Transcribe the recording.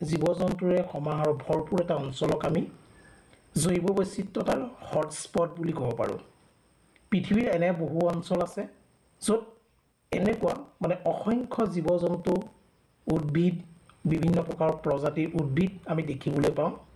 জীৱ-জন্তুৰে সমাহাৰ ভৰপূৰ এটা অঞ্চলক আমি জৈৱ বৈচিত্ৰতাৰ হটস্পট বুলি ক'ব পাৰোঁ। পৃথিৱীৰ এনে বহু অঞ্চল আছে য'ত এনেকুৱা মানে অসংখ্য জীৱ-জন্তু, উদ্ভিদ, বিভিন্ন প্ৰকাৰৰ প্ৰজাতিৰ উদ্ভিদ আমি দেখিবলৈ পাওঁ।